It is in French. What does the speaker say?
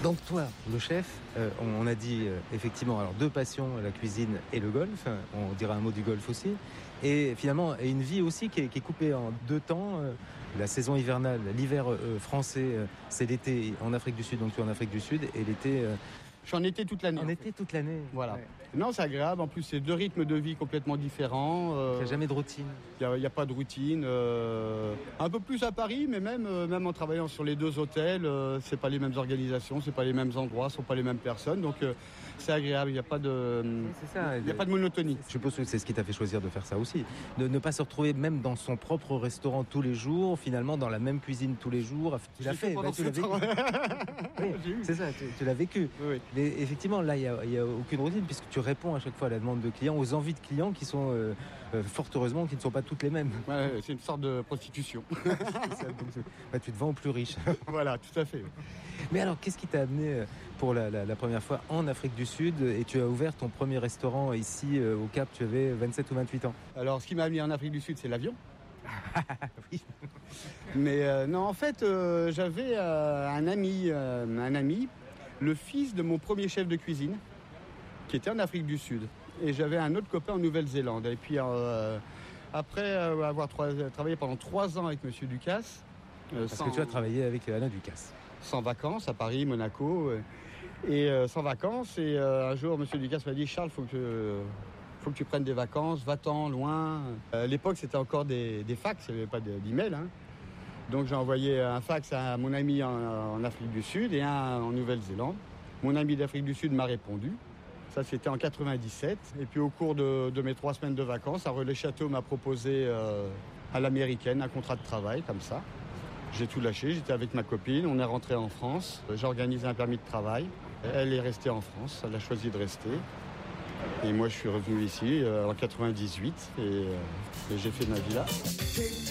Donc toi, le chef, on a dit effectivement alors 2 passions, la cuisine et le golf. On dira un mot du golf aussi. Et finalement, une vie aussi qui est coupée en 2 temps. La saison hivernale, l'hiver français, c'est l'été en Afrique du Sud, donc tu es en Afrique du Sud, et l'été... Je suis en été toute l'année. En été toute l'année. Voilà. Ouais. Non, c'est agréable. En plus, c'est 2 rythmes de vie complètement différents. Il n'y a jamais de routine. Il n'y a pas de routine. Un peu plus à Paris, mais même en travaillant sur les 2 hôtels, c'est pas les mêmes organisations, c'est pas les mêmes endroits, ce sont pas les mêmes personnes. Donc c'est agréable. Il n'y a pas de, il y a pas de monotonie. Je suppose que c'est ce qui t'a fait choisir de faire ça aussi, de ne pas se retrouver même dans son propre restaurant tous les jours, finalement dans la même cuisine tous les jours. Tu l'as fait, tu l'as vécu. Oui, c'est ça, tu l'as vécu. Oui. Mais effectivement, là, il y a aucune routine puisque tu réponds à chaque fois à la demande de clients, aux envies de clients qui sont fort heureusement qui ne sont pas toutes les mêmes. Ouais, c'est une sorte de prostitution. Ça, donc, tu te vends aux plus riches. Voilà, tout à fait. Mais alors, qu'est-ce qui t'a amené pour la première fois en Afrique du Sud et tu as ouvert ton premier restaurant ici au Cap, tu avais 27 ou 28 ans? Alors, ce qui m'a amené en Afrique du Sud, c'est l'avion. Oui. Mais non, en fait, j'avais un ami, le fils de mon premier chef de cuisine, qui était en Afrique du Sud. Et j'avais un autre copain en Nouvelle-Zélande. Et puis, après avoir travaillé pendant 3 ans avec M. Ducasse... Parce que tu as travaillé avec Alain Ducasse. Sans vacances, à Paris, Monaco. Et sans vacances. Et un jour, M. Ducasse m'a dit « Charles, faut que tu prennes des vacances, va-t'en, loin. » À l'époque, c'était encore des fax, il n'y avait pas d'email. Hein. Donc j'ai envoyé un fax à mon ami en Afrique du Sud et un en Nouvelle-Zélande. Mon ami d'Afrique du Sud m'a répondu. Ça, c'était en 97. Et puis au cours de mes 3 semaines de vacances, à Relais-Château m'a proposé à l'américaine un contrat de travail, comme ça. J'ai tout lâché, j'étais avec ma copine, on est rentré en France. J'ai organisé un permis de travail. Elle est restée en France, elle a choisi de rester. Et moi, je suis revenu ici en 98 et j'ai fait ma vie là.